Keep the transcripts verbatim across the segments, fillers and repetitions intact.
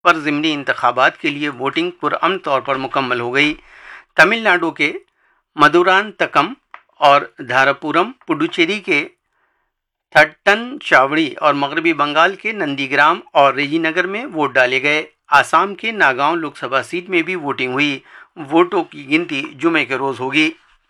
پر ضمنی انتخابات کے لیے ووٹنگ پرامن طور پر مکمل ہو گئی۔ تمل ناڈو کے مدورانتکم اور دھاراپورم، پڈوچیری کے تھٹن چاوڑی اور مغربی بنگال کے نندی گرام اور ریجی نگر میں ووٹ ڈالے گئے۔ آسام کے ناگاؤں لوک سبھا سیٹ میں بھی ووٹنگ ہوئی۔ ووٹوں کی گنتی جمعے کے روز ہوگی۔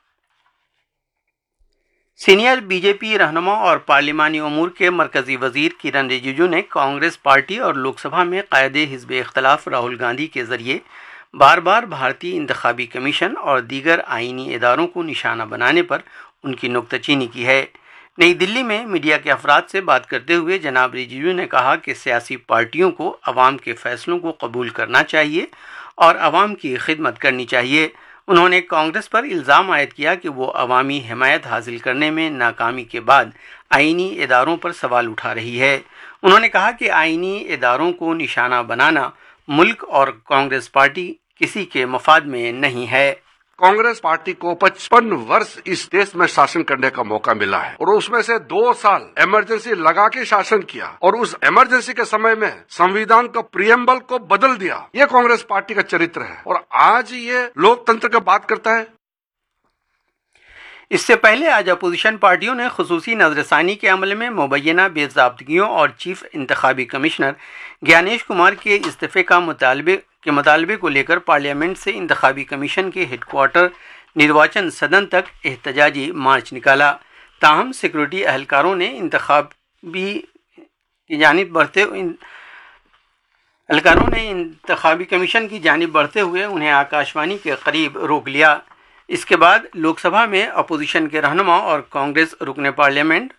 سینئر بی جے پی رہنما اور پارلیمانی امور کے مرکزی وزیر کرن رجیجو نے کانگریس پارٹی اور لوک سبھا میں قائد حزب اختلاف راہل گاندھی کے ذریعے بار بار بھارتی انتخابی کمیشن اور دیگر آئینی اداروں کو نشانہ بنانے پر ان کی نکتہ چینی کی ہے۔ نئی دلی میں میڈیا کے افراد سے بات کرتے ہوئے جناب رجیجو نے کہا کہ سیاسی پارٹیوں کو عوام کے فیصلوں کو قبول کرنا چاہیے اور عوام کی خدمت کرنی چاہیے۔ انہوں نے کانگریس پر الزام عائد کیا کہ وہ عوامی حمایت حاصل کرنے میں ناکامی کے بعد آئینی اداروں پر سوال اٹھا رہی ہے۔ انہوں نے کہا کہ آئینی اداروں کو نشانہ بنانا ملک اور کانگریس پارٹی کسی کے مفاد میں نہیں ہے۔ کانگریس پارٹی کو پچپن ورس اس دیش میں شاسن کرنے کا موقع ملا ہے اور اس میں سے دو سال ایمرجنسی لگا کے شاسن کیا اور اس ایمرجنسی کے سمے میں سنویدھان کا پریمبل کو بدل دیا۔ یہ کانگریس پارٹی کا چرتر ہے اور آج یہ لوک تنتر کا بات کرتا ہے۔ اس سے پہلے آج اپوزیشن پارٹیوں نے خصوصی نظر ثانی کے عمل میں مبینہ بے ضابطگیوں اور چیف انتخابی کمشنر گیانیش کمار کے استعفے کا مطالبے کے مطالبے کو لے کر پارلیمنٹ سے انتخابی کمیشن کے ہیڈ کوارٹر نرواچن سدن تک احتجاجی مارچ نکالا۔ تاہم سیکورٹی اہلکاروں نے انتخابی کی جانب بڑھتے اہلکاروں نے انتخابی کمیشن کی جانب بڑھتے ہوئے انہیں آکاش وانی کے قریب روک لیا۔ اس کے بعد لوک سبھا میں اپوزیشن کے رہنما اور کانگریس رکن پارلیمنٹ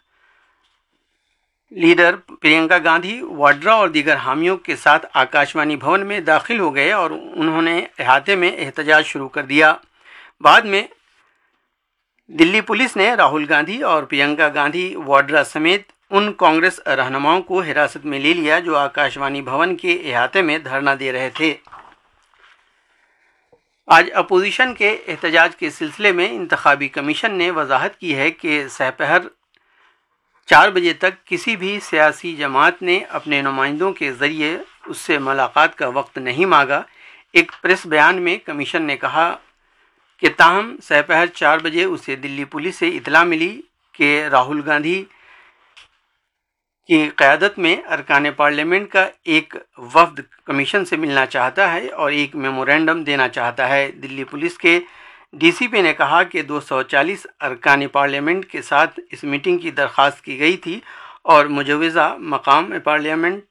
لیڈر پرینکا گاندھی واڈرا اور دیگر حامیوں کے ساتھ آکاش وانی بھون میں داخل ہو گئے اور انہوں نے احاطے میں احتجاج شروع کر دیا۔ بعد میں دلی پولیس نے راہل گاندھی اور پرینکا گاندھی واڈرا سمیت ان کانگریس رہنماؤں کو حراست میں لے لیا جو آکاش وانی بھون کے احاطے میں دھرنا دے رہے تھے۔ آج اپوزیشن کے احتجاج کے سلسلے میں انتخابی کمیشن نے وضاحت کی ہے کہ سپہر چار بجے تک کسی بھی سیاسی جماعت نے اپنے نمائندوں کے ذریعے اس سے ملاقات کا وقت نہیں مانگا۔ ایک پریس بیان میں کمیشن نے کہا کہ تاہم سپہر چار بجے اسے دلی پولیس سے اطلاع ملی کہ راہل گاندھی کی قیادت میں ارکان پارلیمنٹ کا ایک وفد کمیشن سے ملنا چاہتا ہے اور ایک میمورینڈم دینا چاہتا ہے۔ دلی پولیس کے ڈی سی پی نے کہا کہ دو سو چالیس ارکان پارلیمنٹ کے ساتھ اس میٹنگ کی درخواست کی گئی تھی اور مجوزہ مقام پارلیمنٹ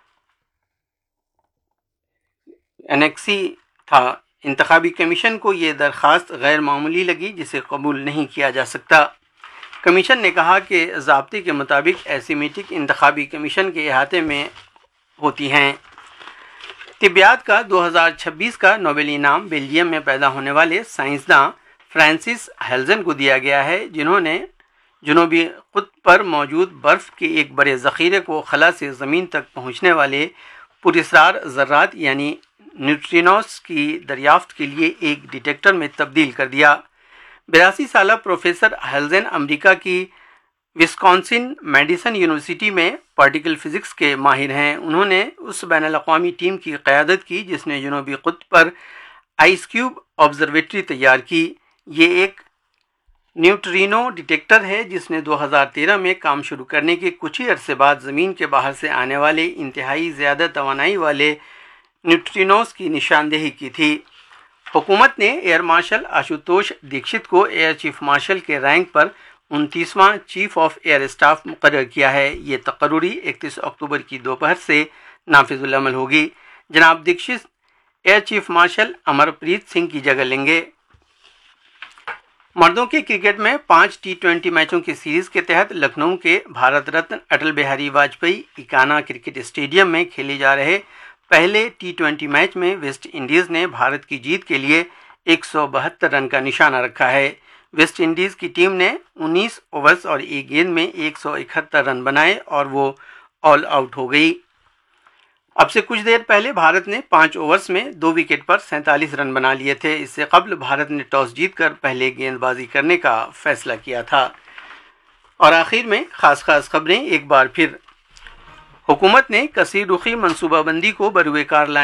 انیکسی تھا۔ انتخابی کمیشن کو یہ درخواست غیر معمولی لگی جسے قبول نہیں کیا جا سکتا۔ کمیشن نے کہا کہ ضابطے کے مطابق ایسی میٹنگ انتخابی کمیشن کے احاطے میں ہوتی ہیں۔ طبیعیات کا دو ہزار چھبیس کا نوبل انعام بیلجیم میں پیدا ہونے والے سائنسداں فرانسس ہیلزن کو دیا گیا ہے، جنہوں نے جنوبی قطب پر موجود برف کے ایک بڑے ذخیرے کو خلا سے زمین تک پہنچنے والے پراسرار ذرات یعنی نیوٹرینوز کی دریافت کے لیے ایک ڈیٹیکٹر میں تبدیل کر دیا۔ بیاسی سالہ پروفیسر ہیلزن امریکہ کی وسکونسن میڈیسن یونیورسٹی میں پارٹیکل فزکس کے ماہر ہیں۔ انہوں نے اس بین الاقوامی ٹیم کی قیادت کی جس نے جنوبی قطب پر آئس کیوب آبزرویٹری تیار کی۔ یہ ایک نیوٹرینو ڈیٹیکٹر ہے جس نے دو ہزار تیرہ میں کام شروع کرنے کے کچھ ہی عرصے بعد زمین کے باہر سے آنے والے انتہائی زیادہ توانائی والے نیوٹرینوز کی نشاندہی کی تھی۔ حکومت نے ایئر مارشل آشوتوش دیکشت کو air chief marshal K rank per انتیسواں chief of air staff مقرر کیا ہے۔ یہ تقرری اکتیس اکتوبر کی دوپہر سے نافذ العمل ہوگی۔ جناب دیکشت ایئر چیف مارشل امر پریت سنگھ کی جگہ لیں گے۔ مردوں کے کرکٹ میں پانچ ٹی ٹوینٹی میچوں کی سیریز کے تحت لکھنؤ کے بھارت رتن اٹل بہاری واجپئی اکانا کرکٹ اسٹیڈیم میں کھیلے جا رہے پہلے ٹی ٹوینٹی میچ میں ویسٹ انڈیز نے بھارت کی جیت کے لیے ایک سو بہتر رن کا نشانہ رکھا ہے۔ ویسٹ انڈیز کی ٹیم نے انیس اوورز اور ایک گیند میں ایک سو اکہتر رن بنائے اور وہ آل آؤٹ ہو گئی۔ اب سے کچھ دیر پہلے بھارت نے پانچ اوورز میں دو وکٹ پر سینتالیس رن بنا لیے تھے۔ اس سے قبل بھارت نے ٹاس جیت کر پہلے گیند بازی کرنے کا فیصلہ کیا تھا۔ اور آخر میں خاص خاص خبریں ایک بار پھر۔ حکومت نے کثیر رخی منصوبہ بندی کو بروئے کار لانے